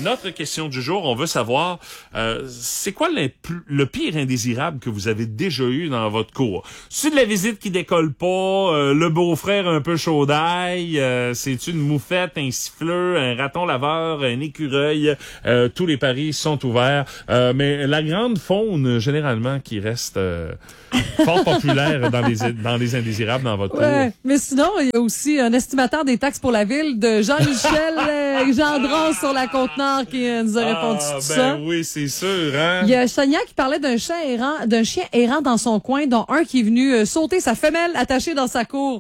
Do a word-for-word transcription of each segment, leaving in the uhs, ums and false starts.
notre question du jour, on veut savoir, euh, c'est quoi le, le pire indésirable que vous avez déjà eu dans votre cour? C'est de la visite qui décolle pas, euh, le beau-frère un peu chaud d'ail, euh, c'est une moufette, un siffleux, un raton laveur, un écureuil, euh, tous les paris sont ouverts. Euh, mais la grande faune, généralement, qui reste euh, fort populaire dans les, dans les indésirables dans votre ouais, cour. Mais sinon, il y a aussi un estimateur des taxes pour la ville de Jean-Michel euh, Gendron sur la Côte-Nord qui euh, nous a répondu ah, tout ben ça. oui, c'est sûr, hein? Il y a Sonia qui parlait d'un chien errant, d'un chien errant dans son coin, dont un qui est venu euh, sauter sa femelle attachée dans sa cour.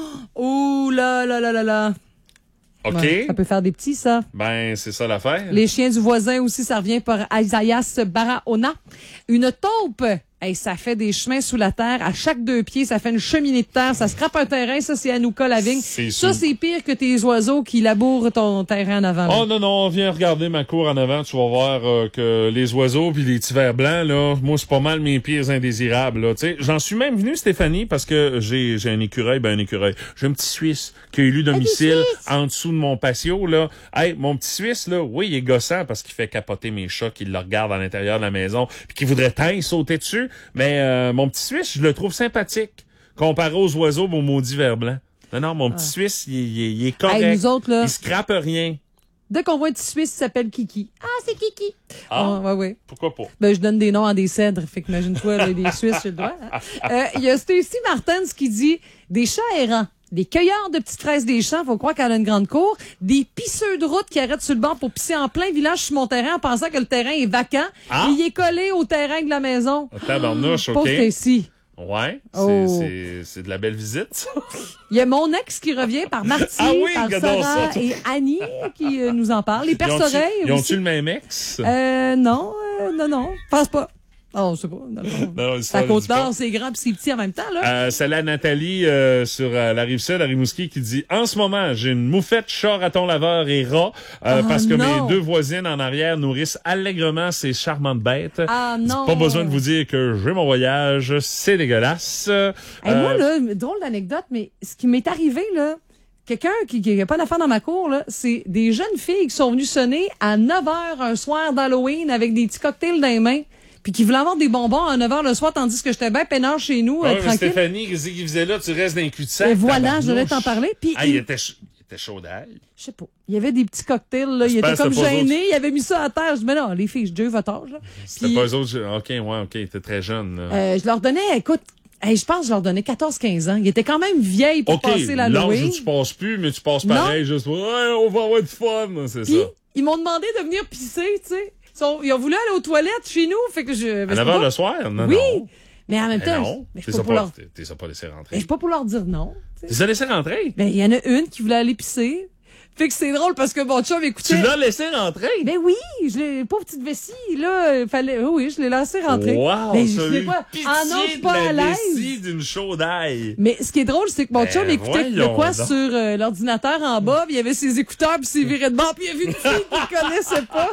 Oh là là là là là. OK. Ouais, ça peut faire des petits, ça. Ben, c'est ça l'affaire. Les chiens du voisin aussi, ça revient par Isaias Barahona. Une taupe. Hey, ça fait des chemins sous la terre. À chaque deux pieds, ça fait une cheminée de terre. Ça scrape un terrain. Ça, c'est Anouka Lavigne. C'est ça, sûr. c'est pire que tes oiseaux qui labourent ton terrain en avant. Là. Oh non, non, viens regarder ma cour en avant. Tu vas voir euh, que les oiseaux puis les petits vers blancs, là, moi, c'est pas mal mes pires indésirables. Là. T'sais, j'en suis même venu, Stéphanie, parce que j'ai j'ai un écureuil, ben un écureuil. J'ai un petit Suisse qui a élu domicile en dessous de mon patio. Là. Hey, mon petit Suisse, là, oui, il est gossant parce qu'il fait capoter mes chats qui le regardent à l'intérieur de la maison puis qui voudraient tant y sauter dessus. Mais euh, mon petit Suisse, je le trouve sympathique comparé aux oiseaux, mon maudit vers blanc. Non, non, mon petit ah. Suisse, il, il, il est correct. Hey, nous autres, là, il scrape rien. dès qu'on voit un petit Suisse, il s'appelle Kiki. Ah, c'est Kiki. Ah, oh, ouais, ouais. Pourquoi pas? Ben, je donne des noms à des cèdres. Fait qu'imagine-toi, là, des Suisses, j'ai le droit. Hein? Euh, il y a Stacy Martens qui dit des chats errants. Des cueilleurs de petites fraises des champs, faut croire qu'elle a une grande cour. Des pisseux de route qui arrêtent sur le bord pour pisser en plein village sur mon terrain en pensant que le terrain est vacant. Ah? Et il est collé au terrain de la maison. Tabarnouche, OK. Pauvre Stacy. Ouais, c'est, Oh. c'est, c'est de la belle visite, ça. Il y a mon ex qui revient par Marty, Ah oui, par regardons Sarah ça. et Annie qui euh, nous en parlent. Les Ils ont-tu, perce-oreilles ils ont-tu aussi. le même ex? Euh, non, euh, non, non. Pense pas. Oh, je sais pas. Non, non. Non, La ça, côte je dis pas. d'or, c'est grand puis c'est petit en même temps, là. Euh, c'est la Nathalie euh, sur euh, la Rive-Sud, à Rimouski, qui dit « En ce moment, j'ai une moufette, chat, raton laveur et rat euh, Oh, parce que non. mes deux voisines en arrière nourrissent allègrement ces charmantes bêtes. Ah non. Pas besoin de vous dire que j'ai mon voyage, c'est dégueulasse. Euh, Hey, moi, là, drôle d'anecdote, mais ce qui m'est arrivé, là, quelqu'un qui n'a pas d'affaires dans ma cour, là, c'est des jeunes filles qui sont venues sonner à neuf heures un soir d'Halloween avec des petits cocktails dans les mains, puis qui voulaient avoir des bonbons à neuf heures le soir, tandis que j'étais bien peinard chez nous, ah euh, ouais, mais tranquille. Stéphanie, qu'est-ce qu'il faisait là? Tu restes dans le cul-de-sac. Et voilà, je tabarnouche. devais t'en parler. Puis Ah, il- il était, ch- il était chaud d'ail. je sais pas. Il y avait des petits cocktails, là. Il J'espère était comme que c'était pas gêné. Il avait mis ça à terre. Je dis, mais non, les filles, je deux votre âge, là. C'était Puis, pas eux autres. OK, ouais, OK, t'es très jeune. là. euh, je leur donnais, écoute, hey, je pense que je leur donnais quatorze quinze ans. Ils étaient quand même vieilles pour OK, passer l'âge l'Halloween. où tu passes plus, mais tu passes pareil, juste ouais, on va avoir du fun, c'est Puis, ça. ils m'ont demandé de venir pisser, tu sais. Ils, sont- ils ont voulu aller aux toilettes chez nous, fait que je... mais À je neuf peux heures pas- le soir? Non, oui, non. mais en même Mais temps, non, je, je t'es suis ça pas pour pas, leur... t'es- t'es ça pas laissé mais rentrer. je suis pas pour leur dire non. tu sais. Tu les as laissés rentrer? Ben, il y en a une qui voulait aller pisser. Fait que c'est drôle parce que mon chum écoutait... Tu l'as laissé rentrer? Ben oui, je l'ai, pauvre petite vessie, là, il fallait, oui, oui, je l'ai laissé rentrer. Wow, Ben, t'as je sais eu pas, pitié ah non, je suis de pas la à l'aise. vessie d'une chaude ail. Mais ce qui est drôle, c'est que mon Ben, chum écoutait de voyons quoi donc. sur euh, l'ordinateur en bas, puis il avait ses écouteurs, puis s'est viré de bord, puis il a vu une fille qu'il connaissait pas.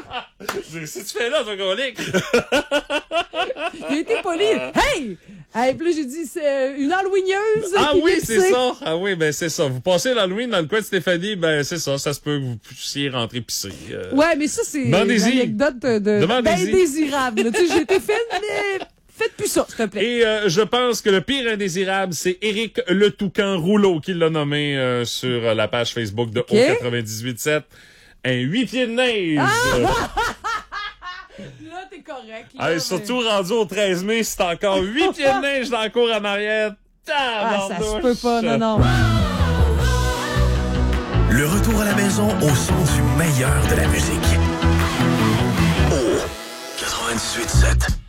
Si tu fais là, ton colique. Il a été poli. Hey! Hey, puis là, j'ai dit, c'est euh, une Halloweeneuse. Ah qui oui, vient c'est pisser. ça. Ah oui, ben c'est ça. Vous passez l'Halloween dans le coin de Stéphanie, ben c'est ça. Ça se peut que vous puissiez rentrer pisser. Euh, Ouais, mais ça, c'est une Demandez-y. anecdote de, de Demandez-y. ben désirable. là. Tu sais, j'ai été faite, mais faites plus ça, s'il te plaît. Et euh, je pense que le pire indésirable, c'est Éric Le Toucan Rouleau qui l'a nommé euh, sur euh, la page Facebook de Ok. O quatre-vingt-dix-huit sept. Un huit pieds de neige. Euh, Là, t'es correct. hey, Là, surtout rendu au treize mai, c'est encore huit pieds de neige dans la cour en arrière. Ah, ça se Tabarnouche. peut pas, non, non. Le retour à la maison au son du meilleur de la musique. Au quatre-vingt-dix-huit sept.